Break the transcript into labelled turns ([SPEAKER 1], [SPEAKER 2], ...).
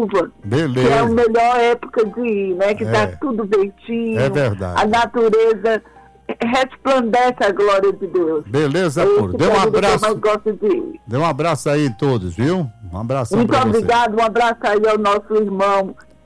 [SPEAKER 1] chuva.
[SPEAKER 2] Beleza.
[SPEAKER 1] Que é a melhor época de ir, né? Que tá tudo verdinho.
[SPEAKER 2] É verdade.
[SPEAKER 1] A natureza resplandece a glória de Deus.
[SPEAKER 2] Beleza, Coro. Dê um abraço.
[SPEAKER 1] Eu gosto de ir.
[SPEAKER 2] Dê um abraço aí em todos, viu? Um abraço
[SPEAKER 1] Muito
[SPEAKER 2] pra você.
[SPEAKER 1] obrigado, um abraço aí ao nosso irmão